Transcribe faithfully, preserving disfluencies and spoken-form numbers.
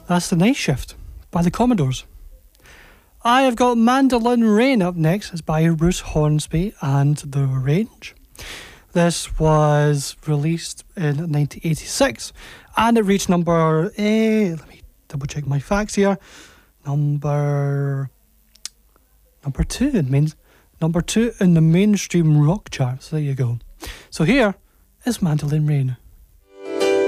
That's The Night Shift by the Commodores. I have got Mandolin Rain up next. It's by Bruce Hornsby and The Range. This was released in nineteen eighty-six and it reached number, eh, let me double check my facts here. Number, number two, it means number two in the mainstream rock chart. So there you go. So here is Mandolin Rain.